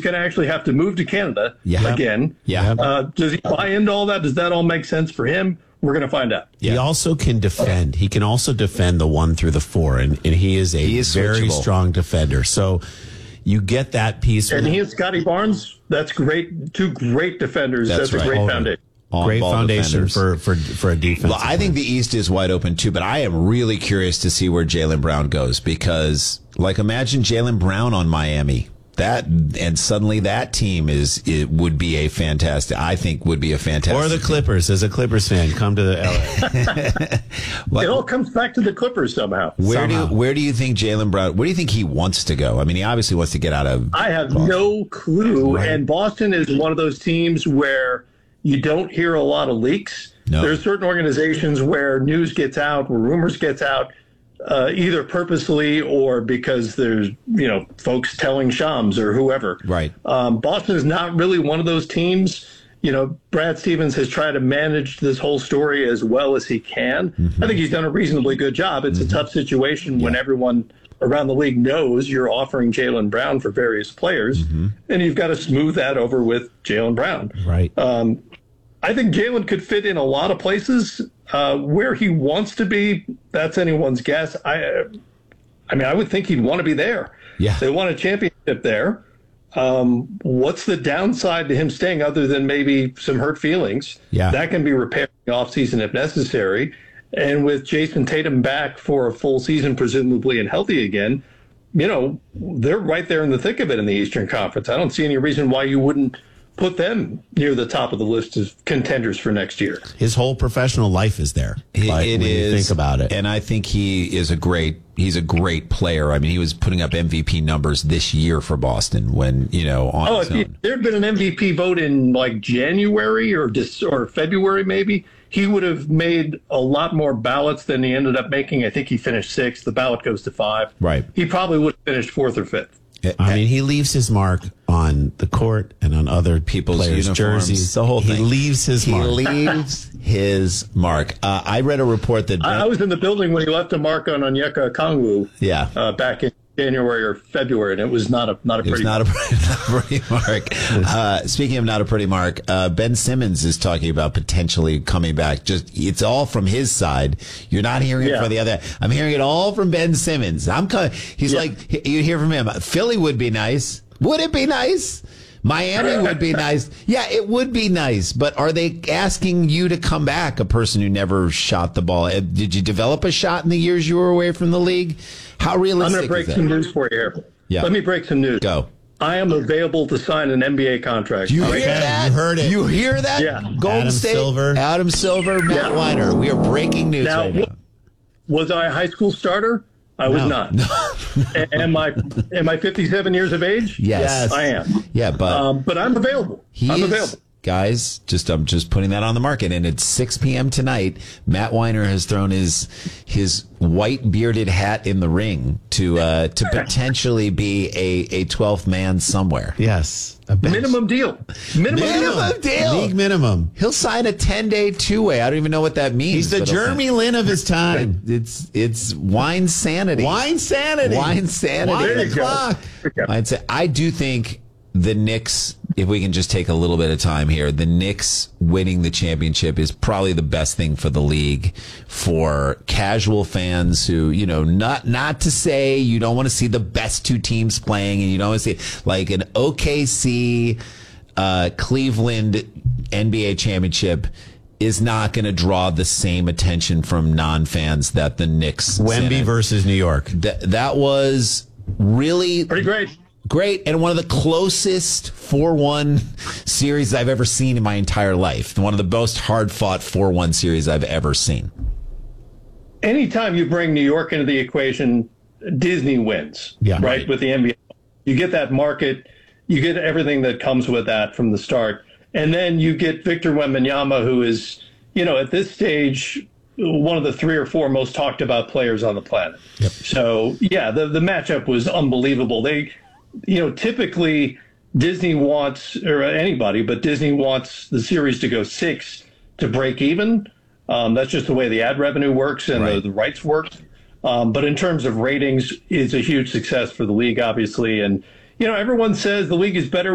going to actually have to move to Canada again. Yeah. Does he buy into all that? Does that all make sense for him? We're going to find out. Yeah. He also can defend. He can also defend the 1 through the 4, and he is a very strong defender. So you get that piece. And he and Scotty Barnes, that's great. 2 great defenders. That's a great foundation. Great foundation for a defense. Well, I think the East is wide open too, but I am really curious to see where Jaylen Brown goes because, imagine Jaylen Brown on Miami. And suddenly that team would be a fantastic. Or the Clippers. As a Clippers fan, come to the LA. It all comes back to the Clippers somehow. Where do you think Jaylen Brown? Where do you think he wants to go? I mean, he obviously wants to get out of. I have no clue. Right. And Boston is one of those teams where you don't hear a lot of leaks. No. There's certain organizations where news gets out, where rumors gets out, either purposely or because there's, folks telling Shams or whoever. Right. Boston is not really one of those teams. Brad Stevens has tried to manage this whole story as well as he can. Mm-hmm. I think he's done a reasonably good job. It's a tough situation when everyone around the league knows you're offering Jaylen Brown for various players, and you've got to smooth that over with Jaylen Brown. Right. I think Jaylen could fit in a lot of places. Where he wants to be, that's anyone's guess. I would think he'd want to be there. Yeah. They won a championship there. What's the downside to him staying other than maybe some hurt feelings? Yeah. That can be repaired in the offseason if necessary. And with Jason Tatum back for a full season, presumably and healthy again, they're right there in the thick of it in the Eastern Conference. I don't see any reason why you wouldn't put them near the top of the list as contenders for next year. His whole professional life is there. It is. You think about it. And I think he's a great player. I mean, he was putting up MVP numbers this year for Boston when, on his own. There had been an MVP vote in January or February maybe, he would have made a lot more ballots than he ended up making. I think he finished 6th. The ballot goes to 5. Right. He probably would have finished 4th or 5th. He leaves his mark on the court and on other people's players' jerseys. The whole thing. He leaves his mark. He leaves his mark. I read a report that I was in the building when he left a mark on Onyeka Okongwu. Back in January or February, and it was not a pretty mark. Pretty mark. Speaking of not a pretty mark, Ben Simmons is talking about potentially coming back. It's all from his side. You're not hearing it from the other. I'm hearing it all from Ben Simmons. He's like, you hear from him. Philly would be nice. Would it be nice? Miami would be nice. Yeah, it would be nice. But are they asking you to come back, a person who never shot the ball? Did you develop a shot in the years you were away from the league? How realistic is that? I'm going to break some news for you here. Yeah. Let me break some news. Go. I am available to sign an NBA contract. You hear that? You heard it. You hear that? Yeah. Golden State. Adam Silver, Matt Weiner. We are breaking news right now. Was I a high school starter? I was not. No. Am I 57 years of age? Yes. I am. Yeah, but I'm available. I'm available. Guys, I'm just putting that on the market, and it's 6 p.m. tonight. Matt Weiner has thrown his white bearded hat in the ring to potentially be a 12th man somewhere. Yes, minimum deal. Minimum deal. League minimum. He'll sign a 10-day two-way. I don't even know what that means. He's the Jeremy Lin of his time. It's wine sanity. Wine sanity. Wine sanity. There you go. I do think the Knicks, if we can just take a little bit of time here, the Knicks winning the championship is probably the best thing for the league, for casual fans who, not to say you don't want to see the best 2 teams playing, and you don't want to see like an OKC Cleveland NBA championship is not going to draw the same attention from non-fans that the Knicks. Wemby versus New York. That was really pretty great. Great, and one of the closest 4-1 series I've ever seen in my entire life. One of the most hard-fought 4-1 series I've ever seen. Anytime you bring New York into the equation, Disney wins, right, with the NBA. You get that market. You get everything that comes with that from the start. And then you get Victor Wembanyama, who is, at this stage, one of the 3 or 4 most talked about players on the planet. Yep. So, the matchup was unbelievable. They... typically Disney wants, or anybody, but Disney wants the series to go 6 to break even. That's just the way the ad revenue works and the rights work. But in terms of ratings, it's a huge success for the league, obviously. And, everyone says the league is better